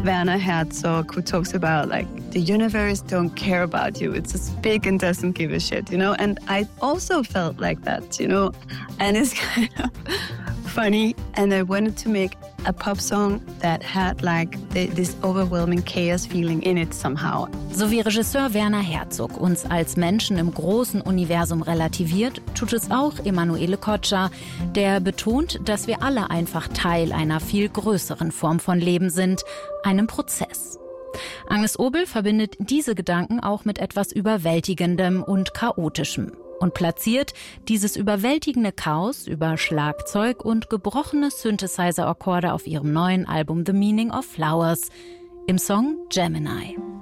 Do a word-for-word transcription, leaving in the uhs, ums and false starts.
Werner Herzog, who talks about like the universe don't care about you. It's just big and doesn't give a shit, you know? And I also felt like that, you know? And it's kind of funny. And I wanted to make a pop song that had like the, this overwhelming chaos feeling in it somehow. So wie Regisseur Werner Herzog uns als Menschen im großen Universum relativiert, tut es auch Emanuele Coccia, der betont, dass wir alle einfach Teil einer viel größeren Form von Leben sind, einem Prozess. Agnes Obel verbindet diese Gedanken auch mit etwas Überwältigendem und Chaotischem und platziert dieses überwältigende Chaos über Schlagzeug und gebrochene Synthesizer-Akkorde auf ihrem neuen Album The Meaning of Flowers im Song Gemini.